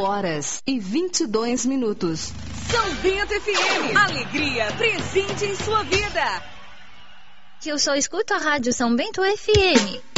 8h22. São Bento FM. Alegria presente em sua vida. Que eu só escuto a rádio São Bento FM.